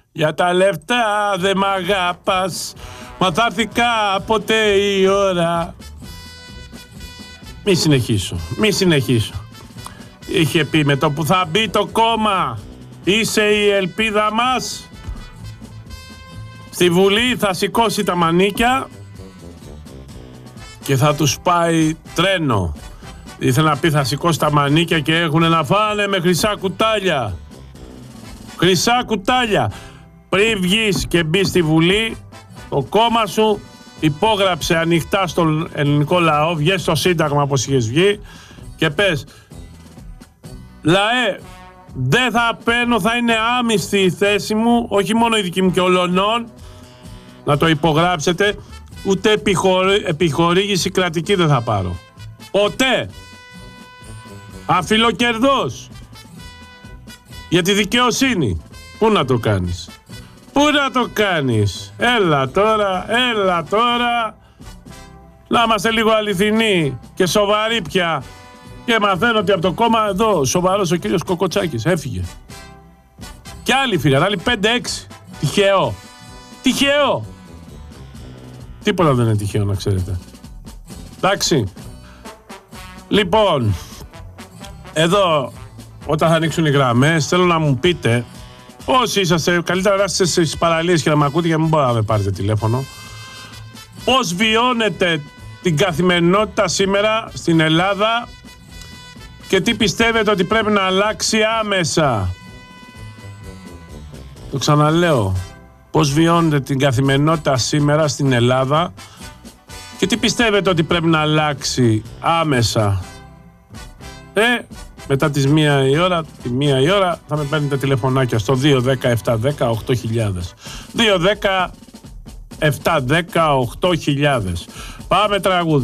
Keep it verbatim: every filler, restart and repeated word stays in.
Για τα λεφτά δεν μ' αγάπας, μα θα έρθει κάποτε η ώρα. Μη συνεχίσω, μη συνεχίσω. Είχε πει με το που θα μπει το κόμμα, είσαι η ελπίδα μας. Στη Βουλή θα σηκώσει τα μανίκια και θα τους πάει τρένο. Ήθελε να πει θα σηκώσει τα μανίκια και έχουν να φάνε με χρυσά κουτάλια. Χρυσά κουτάλια. Πριν βγεις και μπει στη Βουλή, το κόμμα σου υπόγραψε ανοιχτά στον ελληνικό λαό, βγες στο Σύνταγμα όπως είχες βγει και πες, λαέ, δεν θα παίρνω, θα είναι άμυστη η θέση μου, όχι μόνο η δική μου και ολονών, να το υπογράψετε, ούτε επιχωρή, επιχορήγηση κρατική δεν θα πάρω. Ποτέ. Αφιλοκερδός. Για τη δικαιοσύνη. Πού να το κάνεις. Πού να το κάνεις. Έλα τώρα, έλα τώρα. Να είμαστε λίγο αληθινοί και σοβαροί πια. Και μαθαίνω ότι από το κόμμα εδώ σοβαρός ο κύριος Κοκοτσάκης έφυγε. Και άλλοι φύγαν, άλλοι πέντε έξι. Τυχαίο. Τυχαίο. Τίποτα δεν είναι τυχαίο να ξέρετε. Εντάξει. Λοιπόν, εδώ όταν θα ανοίξουν οι γραμμές θέλω να μου πείτε όσοι είσαστε, καλύτερα να είστε στις παραλίες και να με ακούτε για να μην μπορείτε να με πάρετε τηλέφωνο, πώς βιώνετε την καθημερινότητα σήμερα στην Ελλάδα και τι πιστεύετε ότι πρέπει να αλλάξει άμεσα. Το ξαναλέω. Πώς βιώνετε την καθημερινότητα σήμερα στην Ελλάδα και τι πιστεύετε ότι πρέπει να αλλάξει άμεσα. Ε, μετά τις μία η ώρα, τη μία η ώρα θα με παίρνετε τηλεφωνάκια στο δύο δέκα επτά δέκα οκτώ χιλιάδες. δύο δέκα επτά δέκα οκτώ χιλιάδες. Πάμε τραγούδι.